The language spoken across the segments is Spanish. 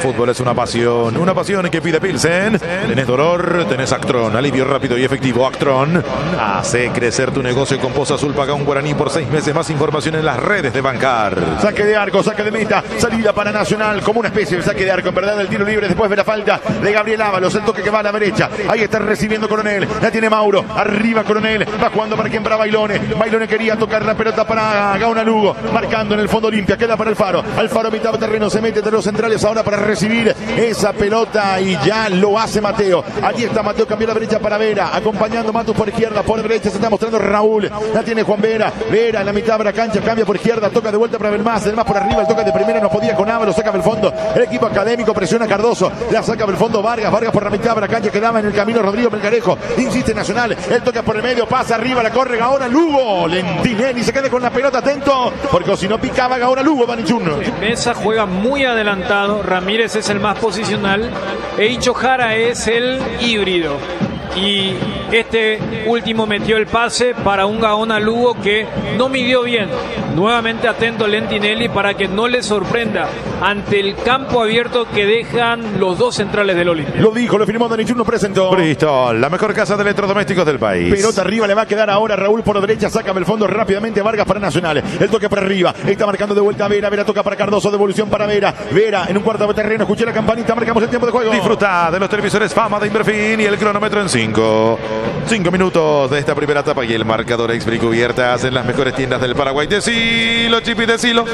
fútbol es una pasión que pide Pilsen. Tenés dolor, tenés Actron, alivio rápido y efectivo. Actron hace crecer tu negocio con Pozo Azul. Paga un guaraní por 6 meses. Más información en las redes de Bancar. Saque de arco, saque de meta, salida para Nacional, como una especie de saque de arco, en verdad, el tiro libre después de la falta de Gabriel Ábalos, el toque que va a la derecha, ahí está recibiendo Coronel, la tiene Mauro, arriba Coronel, va jugando para quien, para Bailone quería tocar la pelota para Gaona Lugo, marcando en el fondo Olimpia, queda para Alfaro mitad de terreno, se mete entre los centrales ahora para recibir esa pelota y ya lo hace Mateo, allí está Mateo, cambió la derecha para Vera, acompañando Matus por izquierda, por derecha se está mostrando Raúl, la tiene Juan Vera en la mitad de la cancha, cambia por izquierda, toca de vuelta para Belmás por arriba, el toque de primera no podía con Ábalos, saca del fondo, el equipo académico presiona a Cardoso, la saca del fondo Vargas por la mitad de la cancha, quedaba en el camino Rodrigo Melgarejo, insiste Nacional, el toque por el medio, pasa arriba, la corre Gaona Lugo, Lentinelli se queda con la pelota, atento, porque si no picaba Gaona Lugo, Banichun. Mesa juega muy adelantado, Ramírez es el más posicional, Eicho Jara es el híbrido. Y este último metió el pase para un Gaona Lugo que no midió bien. Nuevamente atento Lentinelli para que no le sorprenda ante el campo abierto que dejan los dos centrales del Olimpia. Lo dijo, lo firmó Danichun, lo presentó. Bristol, la mejor casa de electrodomésticos del país. Pelota arriba, le va a quedar ahora Raúl por derecha, saca del fondo rápidamente Vargas para Nacional. El toque para arriba, está marcando de vuelta Vera toca para Cardoso, devolución para Vera en un cuarto de terreno, escuché la campanita, marcamos el tiempo de juego. Disfruta de los televisores Fama de Inverfin y el cronómetro en 5 minutos de esta primera etapa y el marcador Exfree cubiertas en las mejores tiendas del Paraguay. Decilo, Chipi, decilo.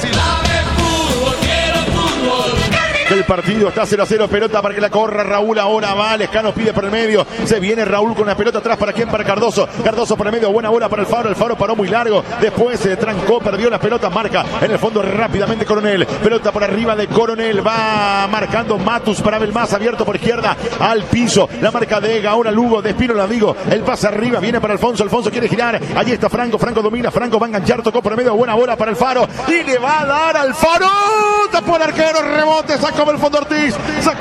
El partido está 0-0, pelota para que la corra Raúl, ahora va, Lescano pide por el medio, se viene Raúl con la pelota atrás, ¿para quién? Para Cardoso por el medio, buena bola para el Faro paró muy largo, después se trancó, perdió la pelota, marca en el fondo rápidamente Coronel, pelota por arriba de Coronel, va marcando Matus para Belmás, abierto por izquierda, al piso, la marca de Gaona Lugo, de Espino Digo, el pase arriba, viene para Alfonso quiere girar, allí está Franco domina, Franco va a enganchar, tocó por el medio, buena bola para el Faro, y le va a dar al Faro, tapó el arquero, rebote, sacó el fondo Ortiz,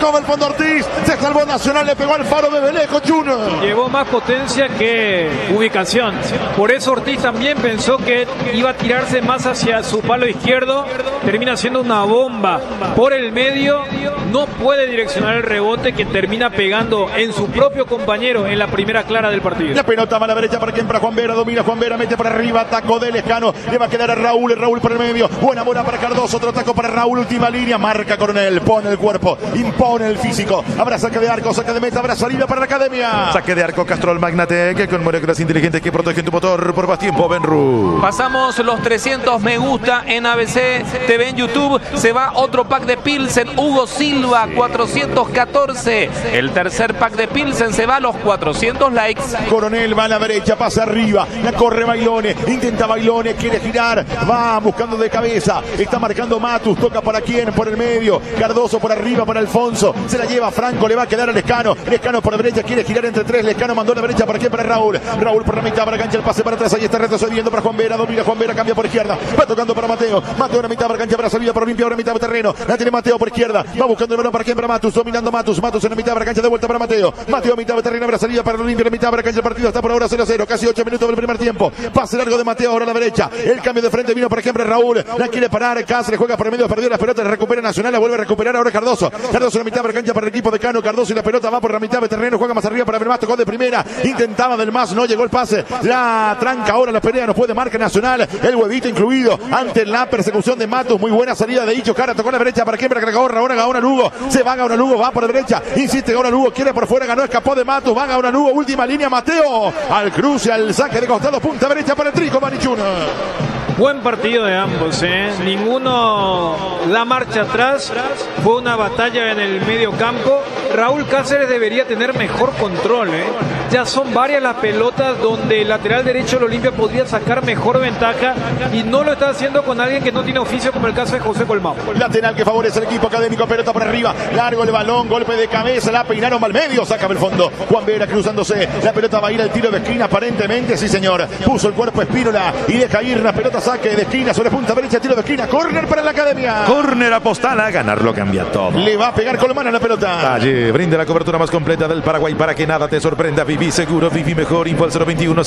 se salvó Nacional, le pegó al Faro de lejos, Juno. Llevó más potencia que ubicación, por eso Ortiz también pensó que iba a tirarse más hacia su palo izquierdo, termina siendo una bomba por el medio, no puede direccionar el rebote que termina pegando en su propio compañero en la primera clara del partido. La pelota va a la derecha para quien, para Juan Vera, domina Juan Vera, mete para arriba, taco de Lescano, le va a quedar a Raúl por el medio, buena bola para Cardoso, otro taco para Raúl, última línea, marca Coronel, pone el cuerpo, impone el físico, habrá saque de arco, saque de meta, habrá salida para la academia. Saque de arco Castrol Magnatec con moléculas inteligentes que protegen tu motor por más tiempo, Benru. Pasamos los 300 me gusta en ABC TV en YouTube, se va otro pack de Pilsen, Hugo Silva, 414, el tercer pack de Pilsen se va a los 400 likes. Coronel va a la derecha, pasa arriba, la corre Bailone, intenta Bailone, quiere girar, va buscando de cabeza, está marcando Matus, toca para quién, por el medio, Cardoso por arriba para Alfonso, se la lleva Franco, le va a quedar a Lescano por la derecha, quiere girar entre tres, Lescano mandó a la derecha, ¿para quién? Para Raúl por la mitad, para cancha, el pase para atrás, ahí está retrocediendo para Juan Vera, domina Juan Vera, cambia por izquierda, va tocando para Mateo en la mitad, para cancha, para salida, para Olimpia, ahora mitad de terreno, la tiene Mateo por izquierda, va buscando el balón, ¿para quién? Para Matus, dominando Matus en la mitad, para cancha, de vuelta para Mateo mitad de terreno, para salida, para Olimpia, la mitad, para cancha, el partido está por ahora 0-0, casi 8 minutos del primer tiempo, pase largo de Mateo, ahora a la derecha, el cambio de frente vino, por ejemplo, Raúl, la quiere parar, Cáceres juega por el medio, perdió la pelota, la recupera Nacional, la vuelve a recuperar ahora Cardoso en la mitad de cancha para el equipo de Cano, Cardoso y la pelota va por la mitad de terreno, juega más arriba para Belmás, tocó de primera, intentaba Belmás, no llegó el pase, la tranca ahora la pelea, no puede, marca Nacional, el huevito incluido ante la persecución de Matus, muy buena salida de Eicho Jara, tocó la derecha para quien, para que ahora Gaona Lugo, se va Gaona Lugo, va por la derecha, insiste Gaona Lugo, quiere por fuera, ganó, escapó de Matus, va Gaona Lugo, última línea, Mateo, al cruce, al saque de costado, punta derecha para el Trico, Manichuna. Buen partido de ambos, ninguno da marcha atrás, fue una batalla en el medio campo. Raúl Cáceres debería tener mejor control, ya son varias las pelotas donde el lateral derecho del Olimpia podría sacar mejor ventaja y no lo está haciendo con alguien que no tiene oficio, como el caso de José Colmao. Lateral que favorece al equipo académico, pelota por arriba, largo el balón, golpe de cabeza, la peinaron al medio, saca el fondo, Juan Vera cruzándose, la pelota va a ir al tiro de esquina aparentemente, sí señor, puso el cuerpo Espínola y deja ir la pelota, saque de esquina sobre punta derecha, tiro de esquina, córner para la academia. Córner Apostala, ganarlo cambia todo. Le va a pegar Colomán a la pelota. Allí brinda la cobertura más completa del Paraguay para que nada te sorprenda. Viví viví seguro, viví mejor. Info al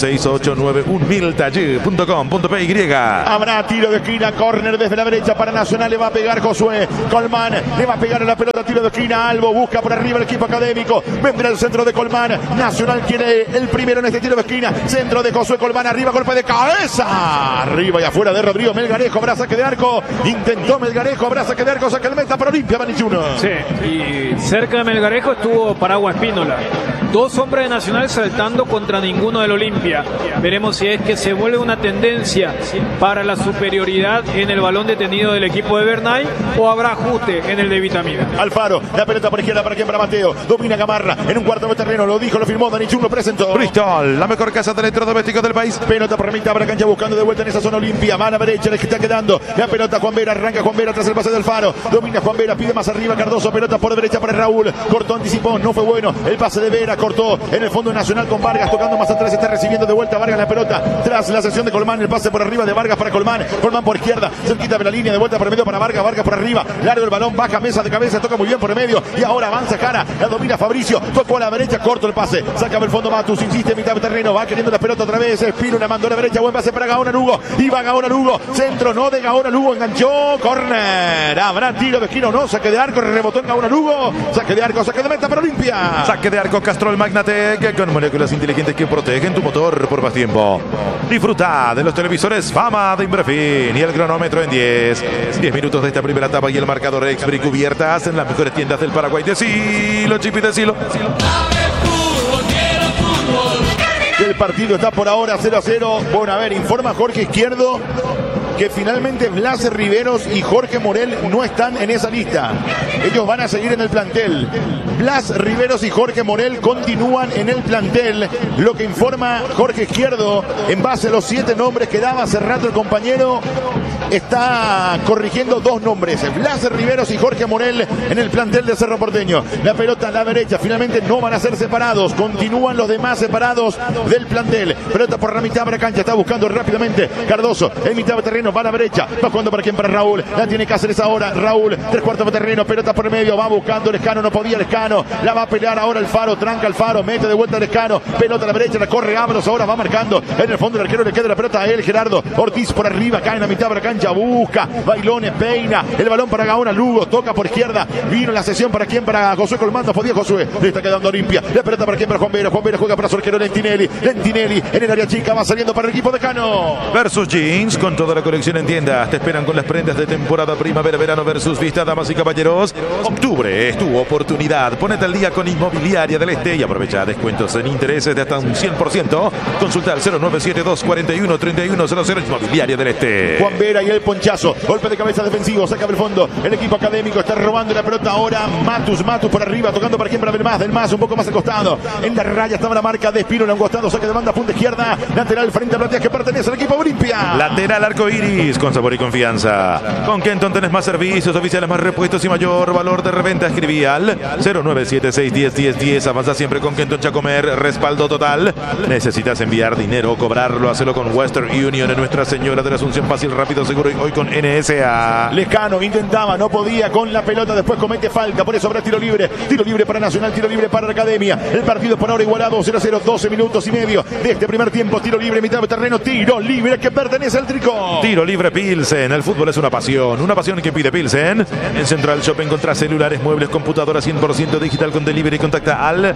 021-6891-1000taller.com.py. Habrá tiro de esquina, córner desde la derecha para Nacional. Le va a pegar Josué Colmán. Le va a pegar a la pelota, tiro de esquina. Albo busca por arriba el equipo académico. Vendrá el centro de Colmán. Nacional quiere el primero en este tiro de esquina. Centro de Josué Colmán. Arriba, golpe de cabeza. Arriba y afuera de Rodrigo Melgarejo. Habrá saque de arco. Intentó Melgarejo. Habrá saque de arco. Saca el meta para Olimpia Manichuno. Sí, y cerca de Melgarejo estuvo Paragua Espínola. Dos hombres de Nacional saltando contra ninguno del Olimpia. Veremos si es que se vuelve una tendencia para la superioridad en el balón detenido del equipo de Bernay o habrá ajuste en el de Vitamina. Alfaro, la pelota por izquierda para quien, para Mateo. Domina Gamarra en un cuarto de terreno. Lo dijo, lo firmó, Danichun lo presentó. Bristol, la mejor casa de electrodomésticos del país. Pelota por mitad para cancha buscando de vuelta en esa zona Olimpia. Mano derecha, le está quedando la pelota Juan Vera. Arranca Juan Vera tras el pase del Faro. Domina Juan Vera, pide más arriba Cardoso. Pelota por derecha para Raúl. Cortó, anticipó, no fue bueno. El pase de Vera, cortó en el fondo Nacional con Vargas. Tocando más atrás, está recibiendo de vuelta Vargas la pelota. Tras la sesión de Colmán, el pase por arriba de Vargas para Colmán. Colmán por izquierda, cerquita de la línea, de vuelta por el medio para Vargas. Vargas por arriba, largo el balón, baja mesa de cabeza, toca muy bien por el medio. Y ahora avanza Jara, la domina Fabricio. Tocó a la derecha, corto el pase. Saca el fondo Matus, insiste en mitad de terreno. Va queriendo la pelota otra vez. Espino la mandó a la derecha, buen pase para Gaona Lugo. Iba Gaona Lugo, centro no de Gaona Lugo, enganchó, córner. Habrá tiro de esquina o no, saque de arco, rebotó en Gaona Lugo. Saque de arco, saque de meta para Olimpia. Saque de arco Castrol Magnatec, con moléculas inteligentes que protegen tu motor por más tiempo. Disfruta de los televisores Fama de Inbrefin y el cronómetro en 10 minutos de esta primera etapa y el marcador Exbri cubiertas en las mejores tiendas del Paraguay. Decilo, Chipi, decilo. El partido está por ahora 0-0. Bueno, a ver, informa Jorge Izquierdo que finalmente Blas Riveros y Jorge Morel no están en esa lista. Ellos van a seguir en el plantel. Blas Riveros y Jorge Morel continúan en el plantel. Lo que informa Jorge Izquierdo en base a los 7 nombres que daba hace rato el compañero. Está corrigiendo 2 nombres. Blas Riveros y Jorge Morel en el plantel de Cerro Porteño. La pelota a la derecha. Finalmente no van a ser separados. Continúan los demás separados del plantel. Pelota por la mitad de la cancha. Está buscando rápidamente Cardoso en mitad de terreno. Va a la derecha. Va jugando para quien, para Raúl. La tiene Cáceres ahora. Raúl, 3/4 de terreno. Pelota por el medio. Va buscando Lescano. No podía Lescano. La va a pelear ahora el Faro. Tranca el Faro. Mete de vuelta Lescano. Pelota a la derecha. La corre Ábalos. Ahora va marcando. En el fondo el arquero le queda la pelota a él. Gerardo Ortiz por arriba. Cae en la mitad de la cancha. Busca. Bailones. Peina. El balón para Gaona Lugo. Toca por izquierda. Vino la sesión para quien, para Josué Colmán. No podía Josué. Le está quedando limpia. La pelota para quien, para Juan Vera. Juan Vera juega para su arquero Lentinelli. Lentinelli en el área chica. Va saliendo para el equipo de Cano. Versus Jeans con toda la colección en tiendas. Te esperan con las prendas de temporada primavera-verano versus Vista, damas y caballeros. Octubre es tu oportunidad. Ponete al día con Inmobiliaria del Este y aprovecha descuentos en intereses de hasta un 100%. Consulta al 097-241-3100. Inmobiliaria del Este. Juan Vera y el ponchazo. Golpe de cabeza defensivo. Saca del fondo. El equipo académico está robando la pelota ahora. Matus por arriba. Tocando para quien, para Del Mas. Un poco más al costado. En la raya estaba la marca de Espino. En un costado. Saque de banda. Punta izquierda. Lateral frente a plateas que pertenece al equipo Olimpia. Lateral arco iris con sabor y confianza. Con Kenton tenés más servicios oficiales, más repuestos y mayor valor de reventa. Escribí al 097-610-1010. Avanza siempre con Kenton Chacomer. Respaldo total. Necesitas enviar dinero o cobrarlo. Hacelo con Western Union en Nuestra Señora de la Asunción. Fácil, rápido, seguro y hoy con NSA. Lescano intentaba, no podía con la pelota. Después comete falta. Por eso habrá tiro libre. Tiro libre para Nacional. Tiro libre para la Academia. El partido por ahora igualado 0-0. 12 minutos y medio de este primer tiempo. Tiro libre, mitad de terreno. Tiro libre que pertenece al Tricó. Tiro libre Pilsen. El fútbol es una pasión que pide Pilsen. En Central Shop encontrás celulares, muebles, computadoras 100% digital con delivery. Contacta al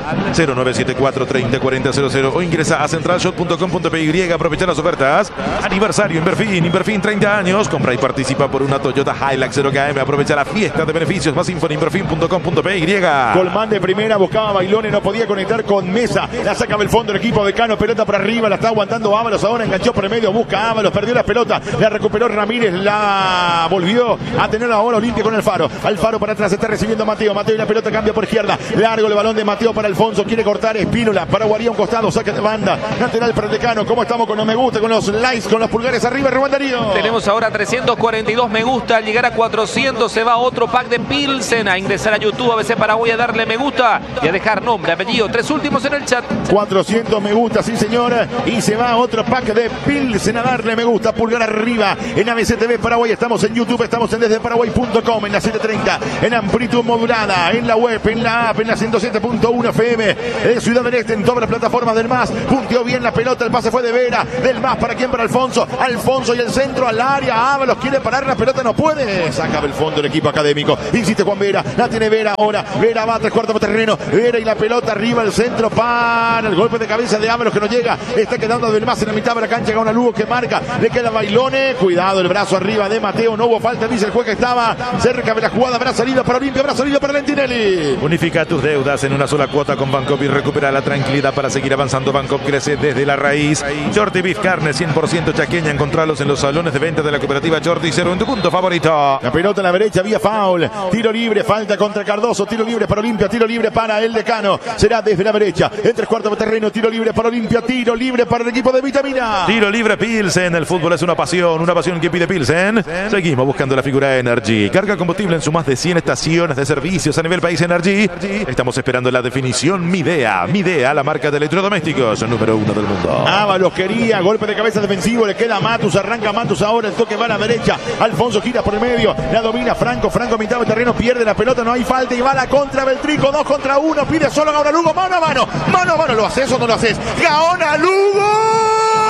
0974-304000 o ingresa a centralshop.com.py. Aprovechar las ofertas. Aniversario Inverfin 30 años. Compra y participa por una Toyota Hilux 0KM. Aprovecha la fiesta de beneficios. Más info en inverfin.com.py. Colmán de primera buscaba Bailones, no podía conectar con Mesa. La saca del fondo el equipo de Cano. Pelota por arriba, la está aguantando Ábalos. Ahora enganchó por el medio, busca Ábalos, perdió la pelota. La recuperó Ramírez, la volvió a tener ahora Olimpia con el Faro. Al Faro para atrás, está recibiendo Mateo. Mateo y la pelota cambia por izquierda. Largo el balón de Mateo para Alfonso. Quiere cortar Espínola. Para Guaría un costado, saque de banda. Lateral para el Decano. ¿Cómo estamos con los me gusta, con los likes, con los pulgares arriba, Rubén Darío? Tenemos ahora 342 me gusta. Al llegar a 400 se va otro pack de Pilsen. A ingresar a YouTube ABC Paraguay, a darle me gusta y a dejar nombre, apellido, 3 últimos en el chat. 400 me gusta, sí señora. Y se va otro pack de Pilsen a darle me gusta, pulgar arriba en ABC TV Paraguay. Estamos en YouTube, estamos en desdeparaguay.com en la 7:30. en amplitud modulada, en la web, en la app, en la 107.1 FM, en Ciudad del Este, en todas las plataformas del MAS. Punteó bien la pelota, el pase fue de Vera, del MAS para quién, para Alfonso. Alfonso y el centro al área. Ábalos quiere parar la pelota, no puede. Saca del fondo el equipo académico. Insiste Juan Vera, la tiene Vera ahora. Vera va a 3/4 de terreno. Vera y la pelota arriba, el centro para el golpe de cabeza de Ábalos que no llega. Está quedando del MAS en la mitad de la cancha. Gaona Lugo que marca. Le queda Bailone. Cuidado, el brazo arriba de Mateo. No hubo falta, dice el juez que estaba cerca de la jugada. Habrá salido para Olimpia, habrá salido para Lentinelli. Unifica tus deudas en una sola cuota con Bancop y recupera la tranquilidad para seguir avanzando. Bancop crece desde la raíz. Shorty Beef Carne 100% chaqueña. Encontralos en los salones de venta de la cooperativa Shorty. Cero en tu punto favorito. La pelota en la derecha, vía foul. Tiro libre, falta contra Cardoso. Tiro libre para Olimpia, tiro libre para el Decano. Será desde la derecha, en 3/4 de terreno. Tiro libre para Olimpia, tiro libre para el equipo de Vitamina. Tiro libre Pilsen. El fútbol es una pasión que pide Pilsen. Seguimos buscando la figura Energy. Carga combustible en sus más de 100 estaciones de servicios a nivel país. Energy. Estamos esperando la definición Midea. Midea, la marca de electrodomésticos número 1 del mundo. Ábalos quería, golpe de cabeza defensivo, le queda Matus, arranca Matus ahora, el toque va a la derecha, Alfonso gira por el medio, la domina Franco a mitad de terreno, pierde la pelota, no hay falta y va la contra Beltrico, 2 contra 1, pide solo Gaona Lugo, mano a mano, ¿lo haces o no lo haces? Gaona Lugo.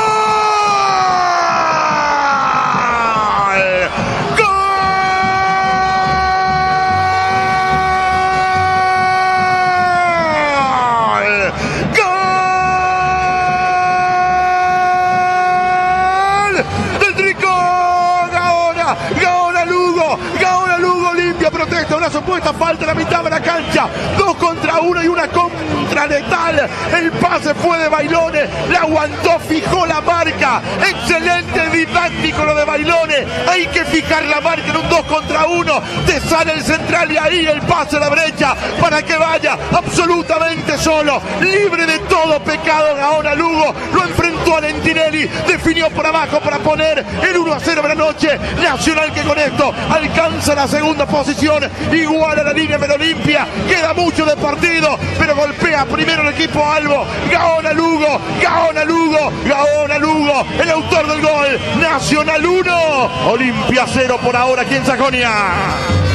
Protesta una supuesta falta en la mitad de la cancha, 2 contra 1 y una contra letal. El pase fue de Bailone, la aguantó, fijó la marca. Excelente, didáctico lo de Bailone. Hay que fijar la marca en un 2 contra 1. Te sale el central y ahí el pase a la brecha para que vaya absolutamente solo, libre de todo pecado. Gaona Lugo lo enfrentó a Lentinelli, definió por abajo para poner el 1-0 de la noche. Nacional que con esto alcanza la segunda posición, igual a la línea de Olimpia. Queda mucho de partido, pero golpea primero el equipo albo. Gaona Lugo, el autor del gol. Nacional 1, Olimpia 0 por ahora aquí en Sajonia.